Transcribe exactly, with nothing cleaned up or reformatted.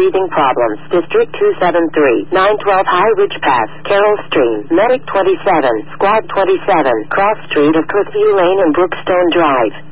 breathing problems. District two seven three, nine twelve High Ridge Pass, Carroll Stream, Medic twenty-seven, Squad twenty-seven, Cross Street of Cliffview Lane and Brookstone Drive.